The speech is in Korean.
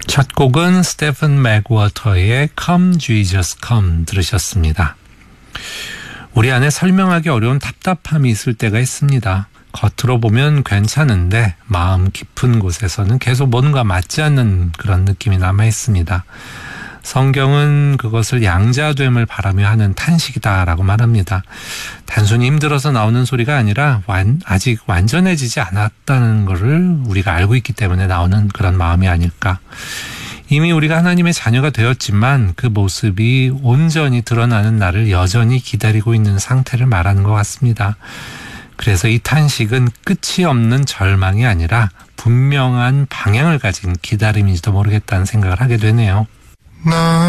첫 곡은 스테픈 맥워터의 Come Jesus Come 들으셨습니다. 우리 안에 설명하기 어려운 답답함이 있을 때가 있습니다. 겉으로 보면 괜찮은데 마음 깊은 곳에서는 계속 뭔가 맞지 않는 그런 느낌이 남아 있습니다. 성경은 그것을 양자됨을 바라며 하는 탄식이다라고 말합니다. 단순히 힘들어서 나오는 소리가 아니라 아직 완전해지지 않았다는 것을 우리가 알고 있기 때문에 나오는 그런 마음이 아닐까. 이미 우리가 하나님의 자녀가 되었지만 그 모습이 온전히 드러나는 날을 여전히 기다리고 있는 상태를 말하는 것 같습니다. 그래서 이 탄식은 끝이 없는 절망이 아니라 분명한 방향을 가진 기다림인지도 모르겠다는 생각을 하게 되네요.